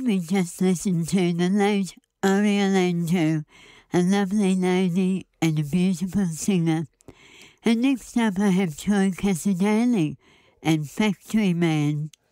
we just listened to the late Orlando, a lovely lady and a beautiful singer. And next up I have Troy Casadale and Factory Man.